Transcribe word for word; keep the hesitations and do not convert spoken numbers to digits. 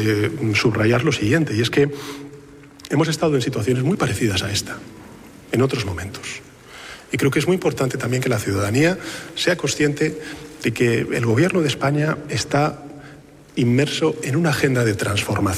eh, subrayar lo siguiente, y es que hemos estado en situaciones muy parecidas a esta, en otros momentos. Y creo que es muy importante también que la ciudadanía sea consciente de que el Gobierno de España está inmerso en una agenda de transformación.